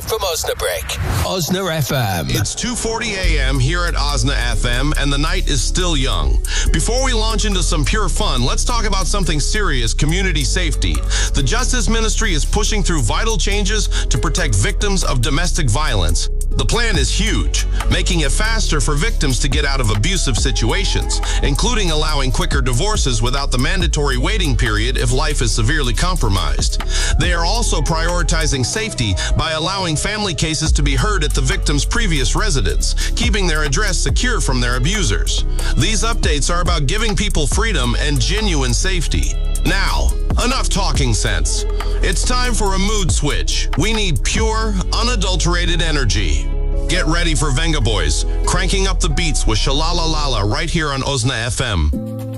live from Osnabrück. Osna FM. It's 2:40 a.m. here at Osna FM, and the night is still young. Before we launch into some pure fun, let's talk about something serious: community safety. The Justice Ministry is pushing through vital changes to protect victims of domestic violence. The plan is huge, making it faster for victims to get out of abusive situations, including allowing quicker divorces without the mandatory waiting period if life is severely compromised. They are also prioritizing safety by allowing family cases to be heard at the victim's previous residence, keeping their address secure from their abusers. These updates are about giving people freedom and genuine safety. Now, enough talking sense. It's time for a mood switch. We need pure, unadulterated energy. Get ready for Venga Boys, cranking up the beats with Shalalalala right here on Osna FM.